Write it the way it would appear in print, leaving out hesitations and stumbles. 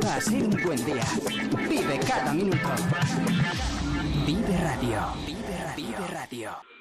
ayuda a ser un buen día. Vive cada minuto. Vive Radio. Vive Radio. Vive Radio.